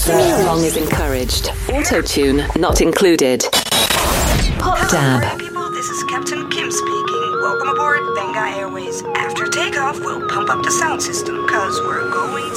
Singing along is encouraged. Auto-tune not included. Pop Hello, dab. party people. This is Captain Kim speaking. Welcome aboard Benga Airways. After takeoff, we'll pump up the sound system, cause we're going